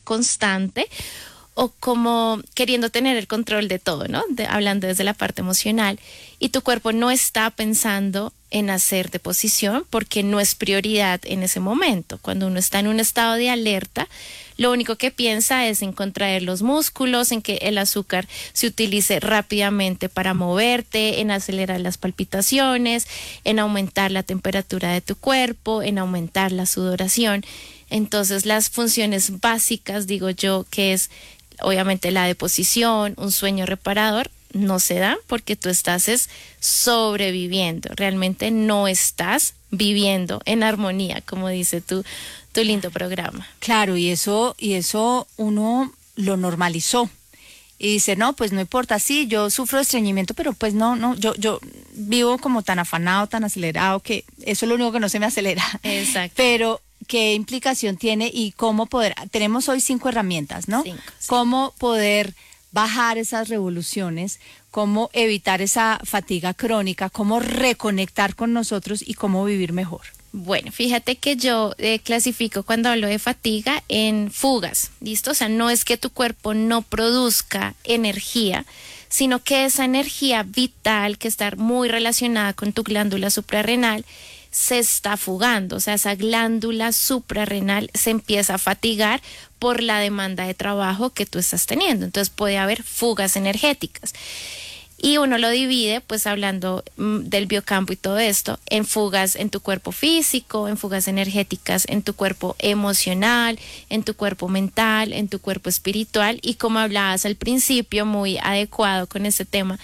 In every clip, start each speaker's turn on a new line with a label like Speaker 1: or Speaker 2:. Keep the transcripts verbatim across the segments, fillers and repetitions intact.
Speaker 1: constante o como queriendo tener el control de todo, ¿no? De, hablando desde la parte emocional, y tu cuerpo no está pensando en hacer deposición porque no es prioridad en ese momento. Cuando uno está en un estado de alerta, lo único que piensa es en contraer los músculos, en que el azúcar se utilice rápidamente para moverte, en acelerar las palpitaciones, en aumentar la temperatura de tu cuerpo, en aumentar la sudoración. Entonces, las funciones básicas, digo yo, que es obviamente la deposición, un sueño reparador, no se dan porque tú estás es sobreviviendo, realmente no estás viviendo en armonía, como dice tu, tu lindo programa.
Speaker 2: Claro, y eso, y eso uno lo normalizó. Y dice, no, pues no importa, sí, yo sufro de estreñimiento, pero pues no, no, yo, yo vivo como tan afanado, tan acelerado, que eso es lo único que no se me acelera.
Speaker 1: Exacto.
Speaker 2: Pero qué implicación tiene y cómo poder, tenemos hoy cinco herramientas, ¿no?
Speaker 1: Cinco, sí.
Speaker 2: Cómo poder bajar esas revoluciones, cómo evitar esa fatiga crónica, cómo reconectar con nosotros y cómo vivir mejor.
Speaker 1: Bueno, fíjate que yo eh, clasifico cuando hablo de fatiga en fugas, ¿listo? O sea, no es que tu cuerpo no produzca energía, sino que esa energía vital que está muy relacionada con tu glándula suprarrenal se está fugando, o sea, esa glándula suprarrenal se empieza a fatigar por la demanda de trabajo que tú estás teniendo. Entonces puede haber fugas energéticas. Y uno lo divide, pues hablando mm, del biocampo y todo esto, en fugas en tu cuerpo físico, en fugas energéticas en tu cuerpo emocional, en tu cuerpo mental, en tu cuerpo espiritual, y como hablabas al principio, muy adecuado con este tema,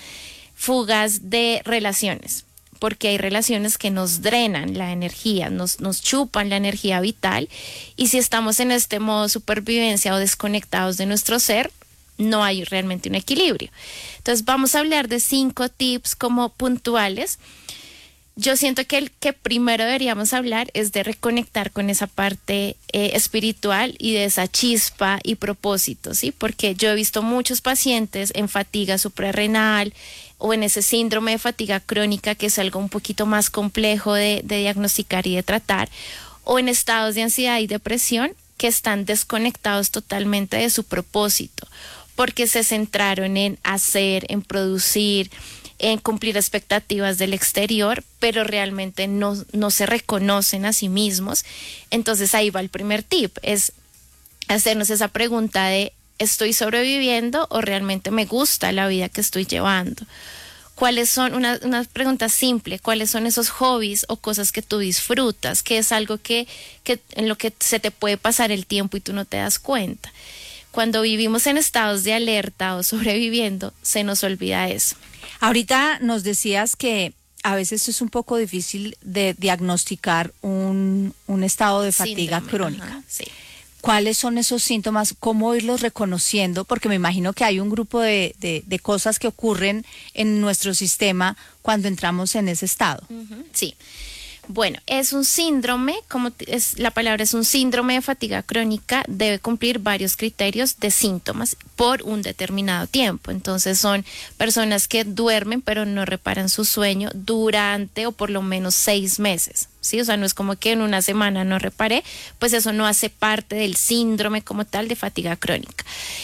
Speaker 1: fugas de relaciones, porque hay relaciones que nos drenan la energía, nos, nos chupan la energía vital, y si estamos en este modo supervivencia o desconectados de nuestro ser, no hay realmente un equilibrio. Entonces vamos a hablar de cinco tips como puntuales. Yo siento que el que primero deberíamos hablar es de reconectar con esa parte eh, espiritual y de esa chispa y propósito, ¿sí? Porque yo he visto muchos pacientes en fatiga suprarrenal o en ese síndrome de fatiga crónica, que es algo un poquito más complejo de, de diagnosticar y de tratar, o en estados de ansiedad y depresión que están desconectados totalmente de su propósito, porque se centraron en hacer, en producir, en cumplir expectativas del exterior, pero realmente no, no se reconocen a sí mismos. Entonces ahí va el primer tip, es hacernos esa pregunta de ¿estoy sobreviviendo o realmente me gusta la vida que estoy llevando? ¿Cuáles son, una, una pregunta simple, cuáles son esos hobbies o cosas que tú disfrutas, que es algo que, que en lo que se te puede pasar el tiempo y tú no te das cuenta? Cuando vivimos en estados de alerta o sobreviviendo, se nos olvida eso.
Speaker 2: Ahorita nos decías que a veces es un poco difícil de diagnosticar un, un estado de fatiga
Speaker 1: Síndrome,
Speaker 2: crónica.
Speaker 1: ajá, sí.
Speaker 2: ¿Cuáles son esos síntomas? ¿Cómo irlos reconociendo? Porque me imagino que hay un grupo de, de, de cosas que ocurren en nuestro sistema cuando entramos en ese estado.
Speaker 1: Uh-huh, sí. Bueno, es un síndrome, como es, la palabra es un síndrome de fatiga crónica, debe cumplir varios criterios de síntomas por un determinado tiempo. Entonces son personas que duermen pero no reparan su sueño durante o por lo menos seis meses. ¿Sí? O sea, no es como que en una semana no reparé, pues eso no hace parte del síndrome como tal de fatiga crónica.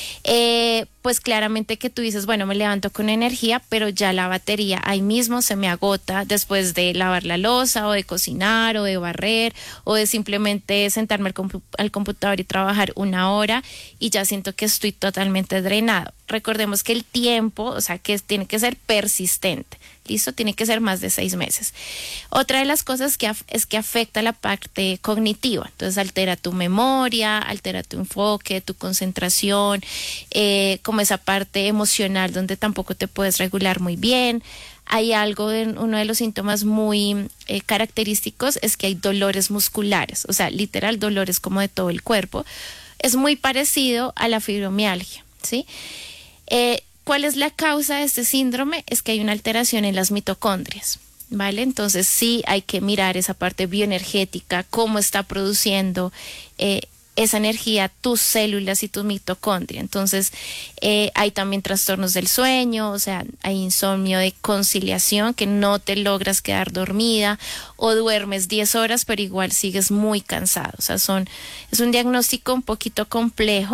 Speaker 1: Eh, pues claramente que tú dices, bueno, me levanto con energía, pero ya la batería ahí mismo se me agota después de lavar la loza o de cocinar o de barrer o de simplemente sentarme al, compu- al computador y trabajar una hora y ya siento que estoy totalmente drenado. Recordemos que el tiempo, o sea, que tiene que ser persistente. ¿Listo? Tiene que ser más de seis meses. Otra de las cosas que af- es que afecta la parte cognitiva. Entonces altera tu memoria, altera tu enfoque, tu concentración, eh, como esa parte emocional donde tampoco te puedes regular muy bien. Hay algo, en uno de los síntomas muy eh, característicos es que hay dolores musculares, o sea, literal dolores como de todo el cuerpo. Es muy parecido a la fibromialgia, ¿sí? Eh, ¿Cuál es la causa de este síndrome? Es que hay una alteración en las mitocondrias, ¿vale? Entonces sí hay que mirar esa parte bioenergética, cómo está produciendo eh, esa energía tus células y tus mitocondrias. Entonces eh, hay también trastornos del sueño, o sea, hay insomnio de conciliación, que no te logras quedar dormida o duermes diez horas pero igual sigues muy cansado. O sea, son, es un diagnóstico un poquito complejo.